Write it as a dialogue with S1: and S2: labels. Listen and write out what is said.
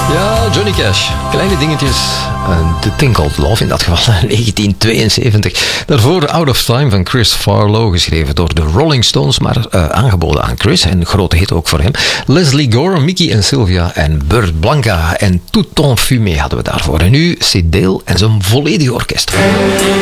S1: Ja, Johnny Cash. Kleine dingetjes. The Thing Called Love in dat geval, 1972. Daarvoor Out of Time van Chris Farlow, geschreven door de Rolling Stones, maar aangeboden aan Chris. En een grote hit ook voor hem. Leslie Gore, Mickey en Sylvia en Burt Blanca en Tout en Fumé hadden we daarvoor. En nu Sid Dale en zijn volledige orkest.